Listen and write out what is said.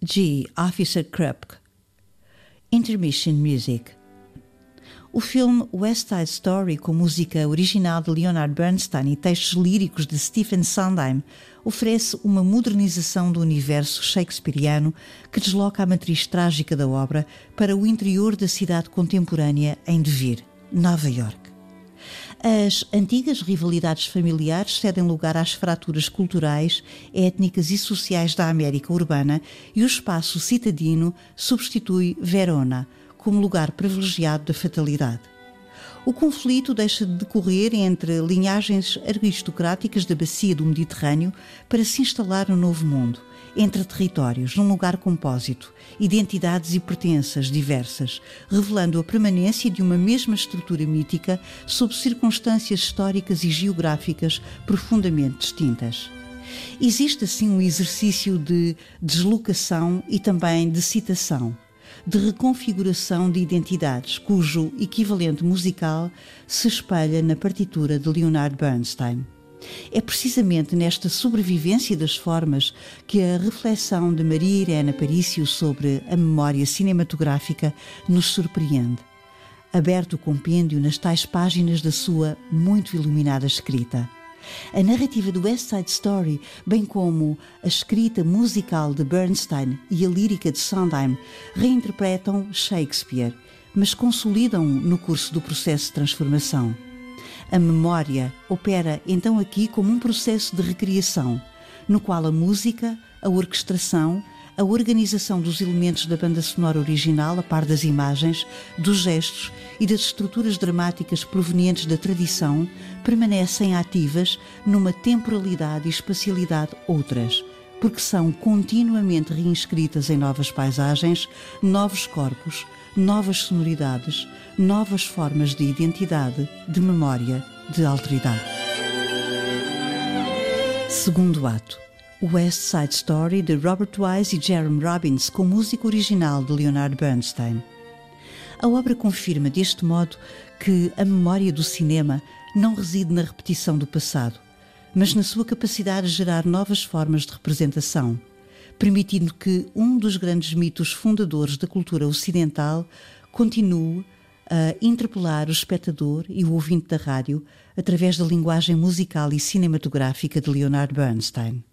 G. Officer Krupke. Intermission Music. O filme West Side Story, com música original de Leonard Bernstein e textos líricos de Stephen Sondheim, oferece uma modernização do universo shakespeariano que desloca a matriz trágica da obra para o interior da cidade contemporânea em devir, Nova York. As antigas rivalidades familiares cedem lugar às fraturas culturais, étnicas e sociais da América urbana e o espaço citadino substitui Verona como lugar privilegiado da fatalidade. O conflito deixa de decorrer entre linhagens aristocráticas da bacia do Mediterrâneo para se instalar no Novo Mundo, entre territórios, num lugar compósito, identidades e pertenças diversas, revelando a permanência de uma mesma estrutura mítica sob circunstâncias históricas e geográficas profundamente distintas. Existe assim um exercício de deslocação e também de citação, de reconfiguração de identidades, cujo equivalente musical se espelha na partitura de Leonard Bernstein. É precisamente nesta sobrevivência das formas que a reflexão de Maria Irene Aparicio sobre a memória cinematográfica nos surpreende. Aberto o compêndio nas tais páginas da sua muito iluminada escrita. A narrativa do West Side Story, bem como a escrita musical de Bernstein e a lírica de Sondheim, reinterpretam Shakespeare, mas consolidam-o no curso do processo de transformação. A memória opera então aqui como um processo de recriação, no qual a música, a orquestração, a organização dos elementos da banda sonora original, a par das imagens, dos gestos e das estruturas dramáticas provenientes da tradição, permanecem ativas numa temporalidade e espacialidade outras, porque são continuamente reinscritas em novas paisagens, novos corpos, novas sonoridades, novas formas de identidade, de memória, de alteridade. Segundo ato. West Side Story, de Robert Wise e Jerome Robbins, com música original de Leonard Bernstein. A obra confirma, deste modo, que a memória do cinema não reside na repetição do passado, mas na sua capacidade de gerar novas formas de representação, permitindo que um dos grandes mitos fundadores da cultura ocidental continue a interpelar o espectador e o ouvinte da rádio através da linguagem musical e cinematográfica de Leonard Bernstein.